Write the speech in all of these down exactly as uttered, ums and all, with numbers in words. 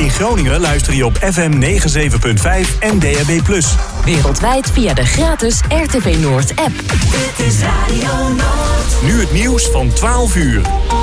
In Groningen luister je op F M negenenzeventig punt vijf en D A B plus. Wereldwijd via de gratis R T V Noord app. Dit is Radio Noord. Nu het nieuws van twaalf uur.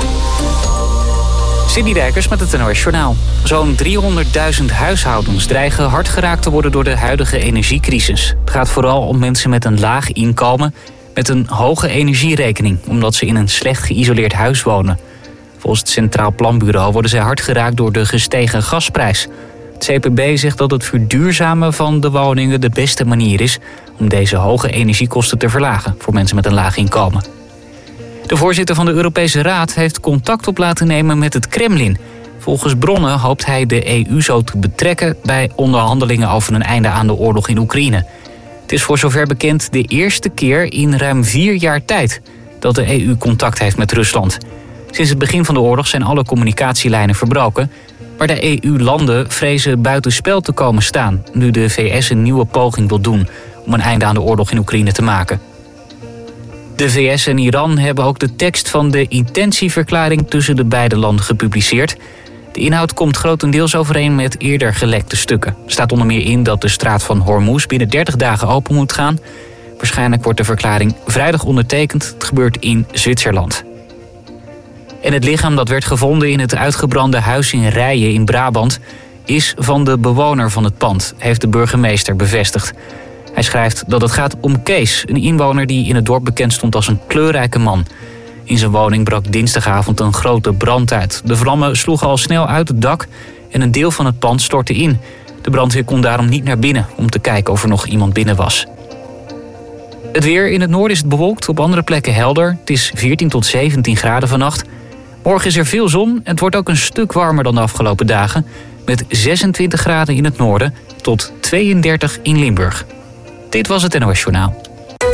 Cindy Dijkers met het N O S Journaal. Zo'n driehonderdduizend huishoudens dreigen hard geraakt te worden door de huidige energiecrisis. Het gaat vooral om mensen met een laag inkomen met een hoge energierekening, omdat ze in een slecht geïsoleerd huis wonen. Volgens het Centraal Planbureau worden zij hard geraakt door de gestegen gasprijs. Het C P B zegt dat het verduurzamen van de woningen de beste manier is om deze hoge energiekosten te verlagen voor mensen met een laag inkomen. De voorzitter van de Europese Raad heeft contact op laten nemen met het Kremlin. Volgens bronnen hoopt hij de E U zo te betrekken bij onderhandelingen over een einde aan de oorlog in Oekraïne. Het is voor zover bekend de eerste keer in ruim vier jaar tijd dat de E U contact heeft met Rusland. Sinds het begin van de oorlog zijn alle communicatielijnen verbroken, maar de E U-landen vrezen buitenspel te komen staan nu de V S een nieuwe poging wil doen om een einde aan de oorlog in Oekraïne te maken. De V S en Iran hebben ook de tekst van de intentieverklaring tussen de beide landen gepubliceerd. De inhoud komt grotendeels overeen met eerder gelekte stukken. Er staat onder meer in dat de straat van Hormuz binnen dertig dagen open moet gaan. Waarschijnlijk wordt de verklaring vrijdag ondertekend. Het gebeurt in Zwitserland. En het lichaam dat werd gevonden in het uitgebrande huis in Rijen in Brabant is van de bewoner van het pand, heeft de burgemeester bevestigd. Hij schrijft dat het gaat om Kees, een inwoner die in het dorp bekend stond als een kleurrijke man. In zijn woning brak dinsdagavond een grote brand uit. De vlammen sloegen al snel uit het dak en een deel van het pand stortte in. De brandweer kon daarom niet naar binnen om te kijken of er nog iemand binnen was. Het weer: in het noorden is het bewolkt, op andere plekken helder. Het is veertien tot zeventien graden vannacht. Morgen is er veel zon en het wordt ook een stuk warmer dan de afgelopen dagen. Met zesentwintig graden in het noorden tot tweeëndertig in Limburg. Dit was het N O S Journaal.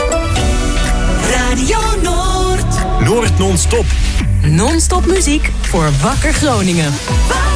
Radio Noord. Noord non-stop. Non-stop muziek voor Wakker Groningen.